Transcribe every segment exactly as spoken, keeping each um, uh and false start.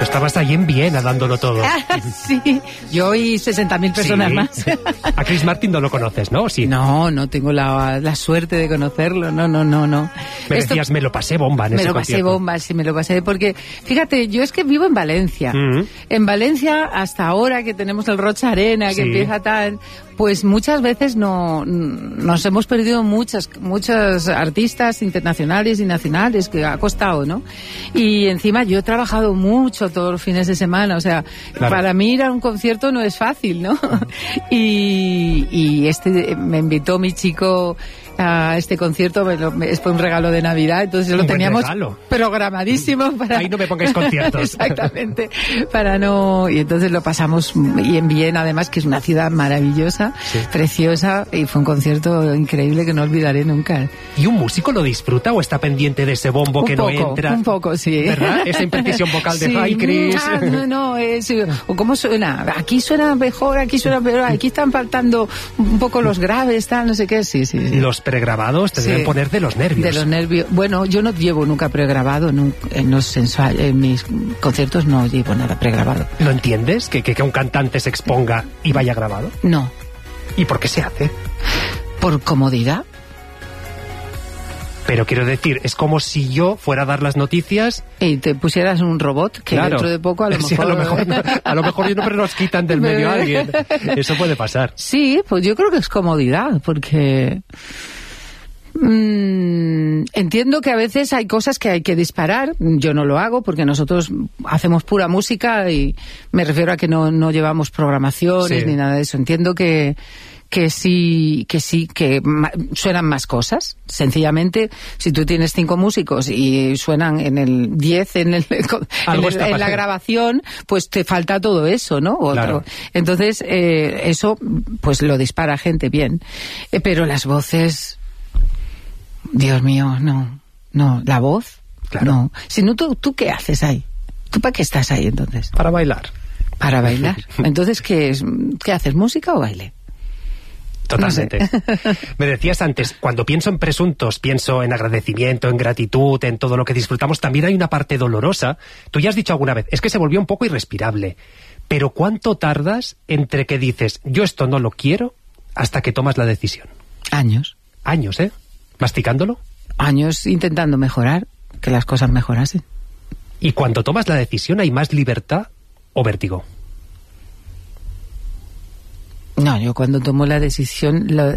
estabas ahí en Viena dándolo todo. Sí, yo y sesenta mil personas sí. más. A Chris Martin no lo conoces, ¿no? Sí. No, no tengo la, la suerte de conocerlo, no, no, no, no. Me Esto, decías, me lo pasé bomba en me ese lo pasé concierto. bomba, sí, me lo pasé, porque, fíjate, yo es que vivo en Valencia. Mm-hmm. En Valencia, hasta ahora que tenemos el Rocha Arena, que Sí. empieza tal, pues muchas veces no nos hemos perdido muchas, muchos artistas internacionales y nacionales, que ha costado, ¿no? Y encima yo he trabajado mucho todos los fines de semana, o sea, claro. Para mí ir a un concierto no es fácil, ¿no? y, y este me invitó mi chico a este concierto, me lo, me, fue un regalo de Navidad, entonces lo un teníamos regalo. programadísimo para... Ahí no me pongáis conciertos. Exactamente, para no... Y entonces lo pasamos, y en Viena además, que es una ciudad maravillosa, sí. Preciosa, y fue un concierto increíble que no olvidaré nunca. ¿Y un músico lo disfruta o está pendiente de ese bombo un que poco, no entra? Un poco, sí. ¿Verdad? Esa imprecisión vocal de sí. Hi, Chris. Ah, no, no, es... O cómo suena, aquí suena mejor, aquí suena peor, aquí están faltando un poco los graves, tal, no sé qué, sí, sí. sí. Los pregrabados te sí. deben poner de los nervios. De los nervios. Bueno, yo no llevo nunca pregrabado, nunca, en, los sensual, en mis conciertos no llevo nada pregrabado. ¿Lo entiendes? ¿Que, que, que un cantante se exponga y vaya grabado? No. ¿Y por qué se hace? Por comodidad. Pero quiero decir, es como si yo fuera a dar las noticias... Y te pusieras un robot, que claro. dentro de poco a lo sí, mejor... a lo mejor, no, a lo mejor siempre nos quitan del medio a alguien. Eso puede pasar. Sí, pues yo creo que es comodidad, porque... Mm, entiendo que a veces hay cosas que hay que disparar. Yo no lo hago porque nosotros hacemos pura música y me refiero a que no, no llevamos programaciones sí. ni nada de eso. Entiendo que... que sí, que sí, que ma- suenan más cosas. Sencillamente, si tú tienes cinco músicos y suenan en el diez en, el, en, el, en la grabación, pues te falta todo eso, ¿no? Otro. Claro. Entonces, eh, eso, pues lo dispara gente bien. Eh, pero las voces, Dios mío, no, no, la voz, claro. no. Si no, ¿tú, ¿tú qué haces ahí? ¿Tú para qué estás ahí entonces? Para bailar. Para bailar. Entonces, ¿qué es? ¿Qué haces? ¿Música o baile? Totalmente. No sé. Me decías antes, cuando pienso en presuntos, pienso en agradecimiento, en gratitud, en todo lo que disfrutamos, también hay una parte dolorosa. Tú ya has dicho alguna vez, es que se volvió un poco irrespirable. Pero ¿cuánto tardas entre que dices, yo esto no lo quiero, hasta que tomas la decisión? Años. Años, ¿eh? ¿Masticándolo? Años intentando mejorar, que las cosas mejorasen. ¿Y cuando tomas la decisión hay más libertad o vértigo? No, yo cuando tomo la decisión lo...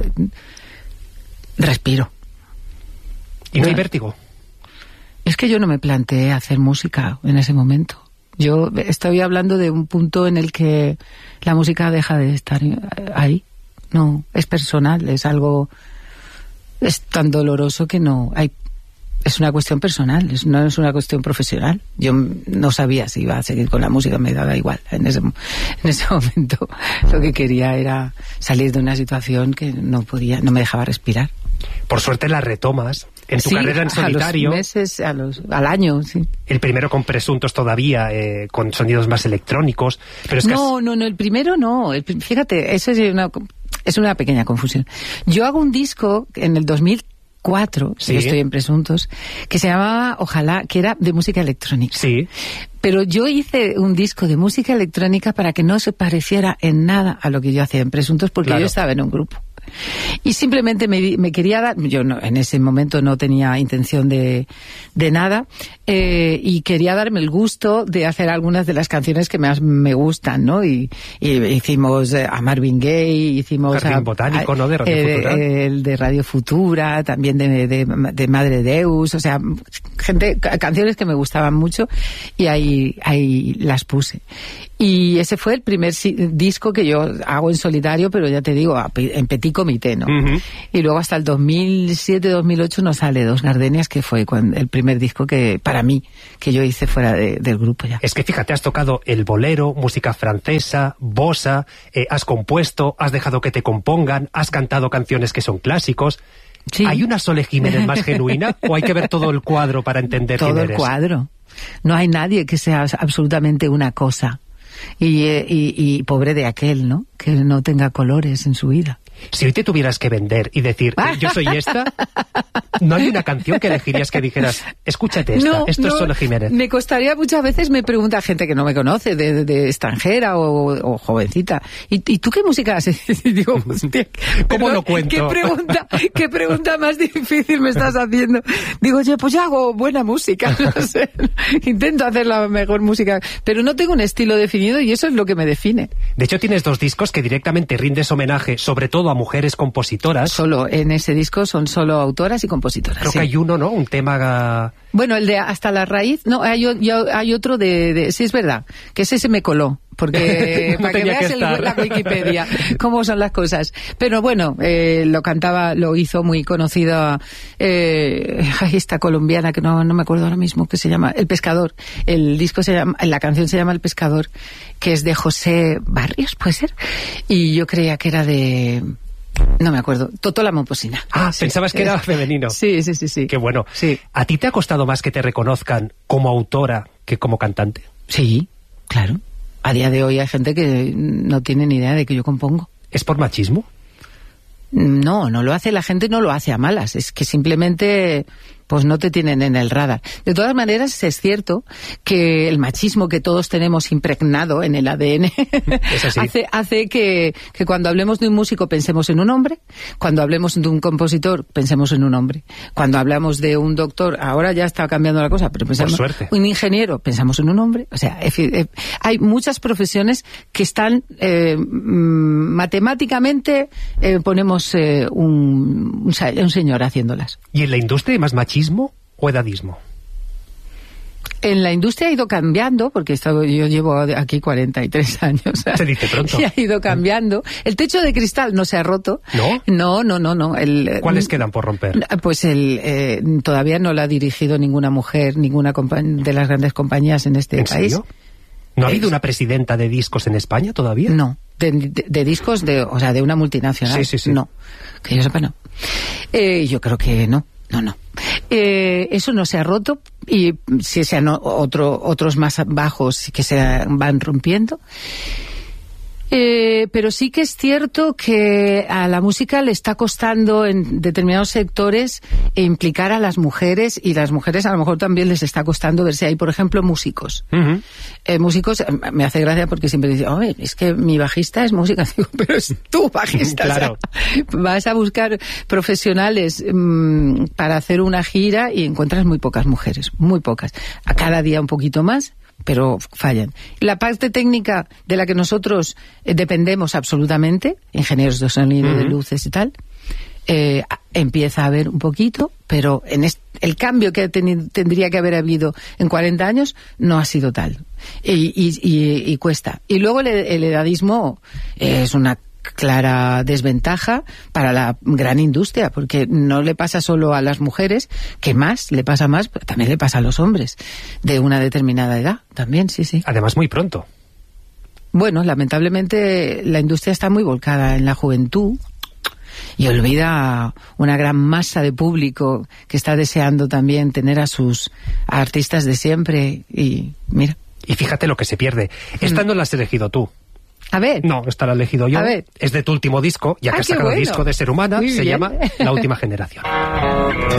respiro. ¿Y no hay vértigo? Es que yo no me planteé hacer música en ese momento. Yo estoy hablando de un punto en el que la música deja de estar ahí. No, es personal, es algo... es tan doloroso que no hay... Es una cuestión personal, es, no es una cuestión profesional. Yo no sabía si iba a seguir con la música, me daba igual. En ese, en ese momento lo que quería era salir de una situación que no podía, no me dejaba respirar. Por suerte la retomas en tu sí, carrera en solitario. A los meses, a los, al año, sí. El primero con Presuntos todavía, eh, con sonidos más electrónicos. Pero es que no, has... no, no, el primero no. El, fíjate, eso es una, es una pequeña confusión. Yo hago un disco en el dos mil cuatro, sí. yo estoy en Presuntos, que se llamaba Ojalá, que era de música electrónica. Sí. Pero yo hice un disco de música electrónica para que no se pareciera en nada a lo que yo hacía en Presuntos, porque claro. yo estaba en un grupo. Y simplemente me, me quería dar, yo no, en ese momento no tenía intención de, de nada, eh, y quería darme el gusto de hacer algunas de las canciones que más me gustan, ¿no? Y, y hicimos a Marvin Gaye, hicimos Jardín a, Botánico, a, ¿no? De Radio eh, Futura. Eh, el de Radio Futura, también de, de, de Madre Deus, o sea, gente, canciones que me gustaban mucho, y ahí, ahí las puse. Y ese fue el primer si, disco que yo hago en solitario, pero ya te digo, en petit comité, ¿no? Uh-huh. Y luego hasta el dos mil siete dos mil ocho nos sale Dos Gardenias, que fue cuando, el primer disco que para mí, que yo hice fuera de, del grupo ya. Es que fíjate, has tocado el bolero, música francesa, bossa, eh, has compuesto, has dejado que te compongan, has cantado canciones que son clásicos. Sí. ¿Hay una Sole Jiménez más genuina o hay que ver todo el cuadro para entender todo quién eres? Todo el cuadro. No hay nadie que sea absolutamente una cosa. Y, y, y pobre de aquel, ¿no? Que no tenga colores en su vida. Si hoy te tuvieras que vender y decir, yo soy esta, ¿no hay una canción que elegirías que dijeras, escúchate esta, no, esto no, es Sole Jiménez? Me costaría, muchas veces me pregunta gente que no me conoce, de, de, de extranjera o, o jovencita, ¿y, ¿y tú qué música haces? Y digo, hostia, ¿cómo lo cuento? ¿Qué pregunta, qué pregunta más difícil me estás haciendo? Digo, yo pues yo hago buena música, no sé, intento hacer la mejor música, pero no tengo un estilo definido y eso es lo que me define. De hecho, tienes dos discos que directamente rindes homenaje, sobre todo a mujeres compositoras. Solo en ese disco son solo autoras y compositoras. Creo sí. que hay uno, ¿no? Un tema... Bueno, el de Hasta la raíz, no, hay, hay otro de, de... Sí, es verdad, que ese se me coló, porque no para que veas que el, la Wikipedia, cómo son las cosas. Pero bueno, eh, lo cantaba, lo hizo muy conocida eh, esta colombiana, que no, no me acuerdo ahora mismo, que se llama El Pescador. El disco se llama, la canción se llama El Pescador, que es de José Barrios, ¿puede ser? Y yo creía que era de... No me acuerdo. Totó la Momposina. Ah, sí, pensabas que era femenino. Sí, sí, sí, sí. Qué bueno. Sí. ¿A ti te ha costado más que te reconozcan como autora que como cantante? Sí, claro. A día de hoy hay gente que no tiene ni idea de que yo compongo. ¿Es por machismo? No, no lo hace la gente, no lo hace a malas. Es que simplemente pues no te tienen en el radar. De todas maneras, es cierto que el machismo que todos tenemos impregnado en el A D N hace, hace que, que cuando hablemos de un músico pensemos en un hombre, cuando hablemos de un compositor pensemos en un hombre, cuando hablamos de un doctor, ahora ya está cambiando la cosa, pero pensamos por suerte. Un ingeniero, pensamos en un hombre. O sea, hay muchas profesiones que están eh, matemáticamente eh, ponemos eh, un, un señor haciéndolas. ¿Y en la industria hay más machismo o edadismo? En la industria ha ido cambiando, porque he estado, yo llevo aquí cuarenta y tres años. Se dice pronto. Y ha ido cambiando. El techo de cristal no se ha roto. ¿No? No, no, no. no. El, ¿Cuáles quedan por romper? Pues el, eh, todavía no lo ha dirigido ninguna mujer, ninguna de las grandes compañías en este ¿En país. serio? ¿No ha habido una presidenta de discos en España todavía? No. De, de, de discos, de, o sea, de una multinacional. Sí, sí, sí. No. Que yo sepa, no. Eh, yo creo que no. No, no. Eh, eso no se ha roto y si sean otro, otros más bajos que se van rompiendo. Eh, pero sí que es cierto que a la música le está costando en determinados sectores implicar a las mujeres, y las mujeres a lo mejor también les está costando ver si hay, por ejemplo, músicos. Uh-huh. Eh, músicos, me hace gracia porque siempre dicen, oye, es que mi bajista es música. Digo, pero es tu bajista. Claro. O sea, vas a buscar profesionales mmm, para hacer una gira y encuentras muy pocas mujeres, muy pocas. A cada día un poquito más, pero fallan. La parte técnica de la que nosotros eh, dependemos absolutamente, ingenieros de sonido, uh-huh. de luces y tal, eh, empieza a haber un poquito, pero en este, el cambio que ten, tendría que haber habido en cuarenta años no ha sido tal. Y, y, y, y cuesta. Y luego el, el edadismo eh, es una clara desventaja para la gran industria, porque no le pasa solo a las mujeres, que más, le pasa más, pero también le pasa a los hombres de una determinada edad, también, sí, sí. Además, muy pronto. Bueno, lamentablemente la industria está muy volcada en la juventud y olvida una gran masa de público que está deseando también tener a sus artistas de siempre y mira. Y fíjate lo que se pierde. Esta mm. no la has elegido tú. A ver. No, esta la he elegido yo. A ver. Es de tu último disco, ya que ah, has sacado bueno. disco de Ser Humana, Muy se bien. llama La Última Generación.